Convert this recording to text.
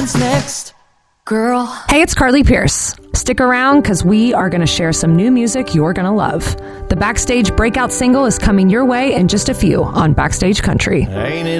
happens next, girl. Hey, it's Carly Pierce. Stick around because we are going to share some new music you're going to love. The Backstage breakout single is coming your way in just a few on Backstage Country. Ain't it